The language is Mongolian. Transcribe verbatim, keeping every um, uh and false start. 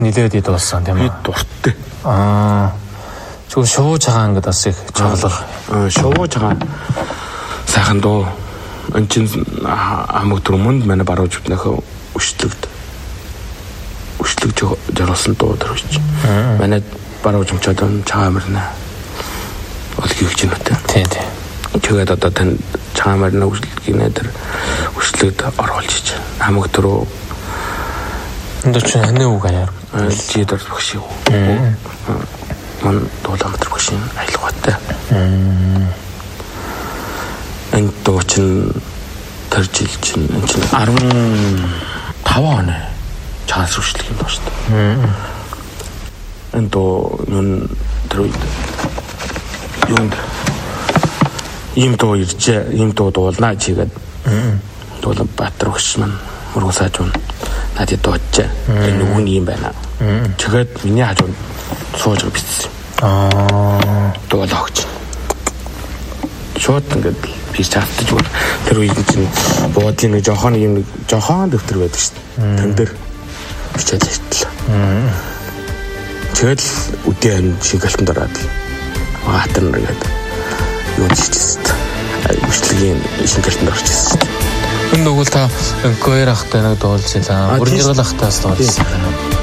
Нилээд ид болсон тийм үү? Дуртай. Аа. Зүгээр шууж байгаа ингээд бас их чоглог. Шууж байгаа. Сайхан дуу. Эн чин амаг дөрмөнд манай барууж нөхөө өшлөгд. Өшлөг жаргалсан дуу дөрвч. Манай барууж өмчөөд чаамарна. Олгийг чинь үтэй. Тий, тий. Тэгээд одоо тань чаамарна өшлөгийн дээр өшлөгд оруулж ич. Амаг дөрөв. Энд ч ханаа үг аяар. Чи дор багш юу. Ман дуулаамтар багш айлгаатай. Энд дуучин таржил чин энэ чин арван он чаас үшлэг юм байна шүү дээ. Энд доо нүн тэр юунд ийм дуу иржээ, ийм дуу дуулнаа чигээд дуулан Баатар багш маань мөргөн сайжуун надад дууч. Энэ үн юм байна. Тэгээд миний хажууд сууж бичсэн. Аа. Дуулаач. Шууд ингээд би чартаж бүр тэр үед чинь буудлын нэг жохон юм жохон дэвтэр байдаг шүү дээ. Тэн дээр бичээд иртэл. Тэгээд үдийн шигэлтэн дороод Баатар нэгээд юу чичсэн. Бүшлэгийн шигэлтэн орчихсон шүү дээ. Энэ нөгөө та гойр ахтай нэг дуулж илаа. Бүргэрэл ахтаас дуулсан.